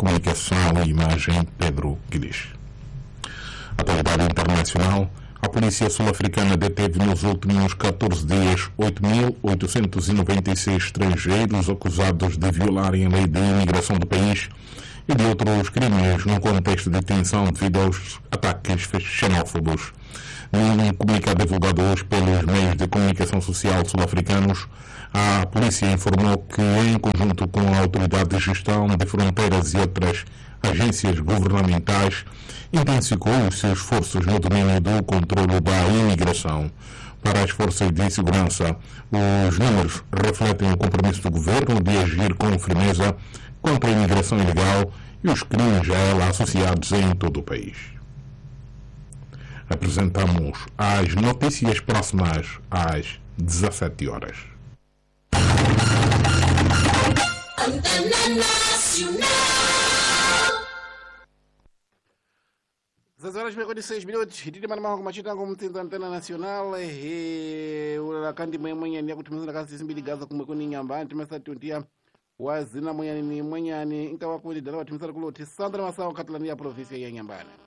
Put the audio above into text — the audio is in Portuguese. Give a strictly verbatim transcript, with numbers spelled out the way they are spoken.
Comunicação e Imagem, Pedro Guilherme. Atualidade internacional. A polícia sul-africana deteve nos últimos catorze dias oito mil oitocentos e noventa e seis estrangeiros acusados de violarem a lei de imigração do país e de outros crimes num contexto de tensão devido aos ataques xenófobos. Num comunicado divulgado hoje pelos meios de comunicação social sul-africanos, a polícia informou que, em conjunto com a Autoridade de Gestão de Fronteiras e outras agências governamentais, intensificou os seus esforços no domínio do controlo da imigração. Para as forças de segurança, os números refletem o compromisso do governo de agir com firmeza contra a imigração ilegal e os crimes a ela associados em todo o país. Apresentamos as notícias próximas às dezassete horas. Antena Nacional. dezesseis horas e seis minutos. Hitiri mana maho kumachita kumtsinza Antena Nacional. He ulakandi mwe mwenyani ya kutumizana kasi simbili gaza kumwe kuni nyamba. Antimesa tuntia wazina mwenyani ni mwenyani. Inka wakuli dala watumizana kuloti. Sandra Masao katilani ya provinsia ya Nyambane.